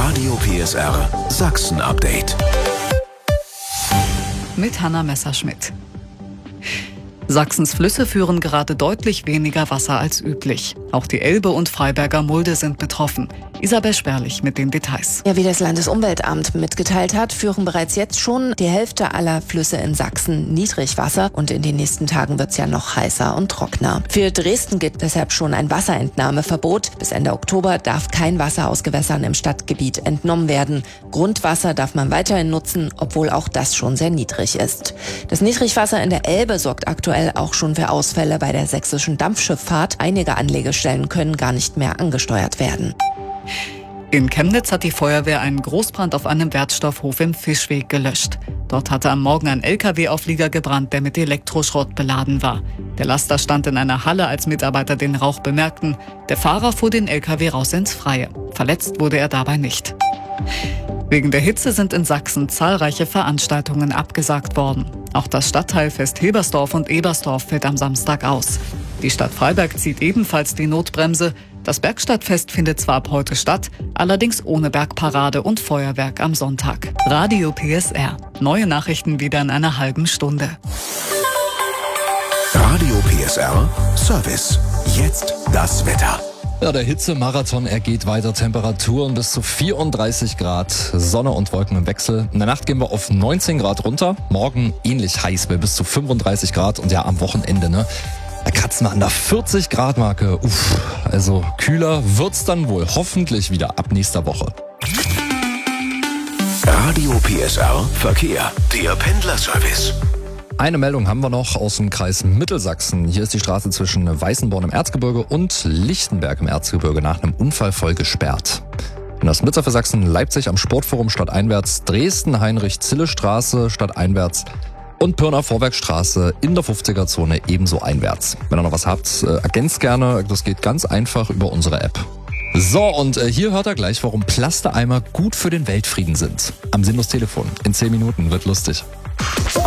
Radio PSR Sachsen-Update. Mit Hanna Messerschmidt. Sachsens Flüsse führen gerade deutlich weniger Wasser als üblich. Auch die Elbe und Freiberger Mulde sind betroffen. Isabel Sperlich mit den Details. Ja, wie das Landesumweltamt mitgeteilt hat, führen bereits jetzt schon die Hälfte aller Flüsse in Sachsen Niedrigwasser und in den nächsten Tagen wird es ja noch heißer und trockener. Für Dresden gilt deshalb schon ein Wasserentnahmeverbot. Bis Ende Oktober darf kein Wasser aus Gewässern im Stadtgebiet entnommen werden. Grundwasser darf man weiterhin nutzen, obwohl auch das schon sehr niedrig ist. Das Niedrigwasser in der Elbe sorgt aktuell auch schon für Ausfälle bei der sächsischen Dampfschifffahrt. Einige Anlegestellen können gar nicht mehr angesteuert werden. In Chemnitz hat die Feuerwehr einen Großbrand auf einem Wertstoffhof im Fischweg gelöscht. Dort hatte am Morgen ein LKW-Auflieger gebrannt, der mit Elektroschrott beladen war. Der Laster stand in einer Halle, als Mitarbeiter den Rauch bemerkten. Der Fahrer fuhr den LKW raus ins Freie. Verletzt wurde er dabei nicht. Wegen der Hitze sind in Sachsen zahlreiche Veranstaltungen abgesagt worden. Auch das Stadtteilfest Hilbersdorf und Ebersdorf fällt am Samstag aus. Die Stadt Freiberg zieht ebenfalls die Notbremse. Das Bergstadtfest findet zwar ab heute statt, allerdings ohne Bergparade und Feuerwerk am Sonntag. Radio PSR. Neue Nachrichten wieder in einer halben Stunde. Radio PSR Service. Jetzt das Wetter. Ja, der Hitzemarathon, er geht weiter. Temperaturen bis zu 34 Grad, Sonne und Wolken im Wechsel. In der Nacht gehen wir auf 19 Grad runter. Morgen ähnlich heiß bei bis zu 35 Grad. Und ja, am Wochenende, da kratzen wir an der 40 Grad Marke. Also kühler wird's dann wohl hoffentlich wieder ab nächster Woche. Radio PSR Verkehr. Der Pendlerservice. Eine Meldung haben wir noch aus dem Kreis Mittelsachsen. Hier ist die Straße zwischen Weißenborn im Erzgebirge und Lichtenberg im Erzgebirge nach einem Unfall voll gesperrt. In das Nutzer für Sachsen Leipzig am Sportforum stadteinwärts, Dresden Heinrich-Zille-Straße stadteinwärts und Pirna Vorwerkstraße in der 50er-Zone ebenso einwärts. Wenn ihr noch was habt, ergänzt gerne. Das geht ganz einfach über unsere App. So, und hier hört ihr gleich, warum Plastereimer gut für den Weltfrieden sind. Am Sinnlos Telefon. In 10 Minuten wird lustig.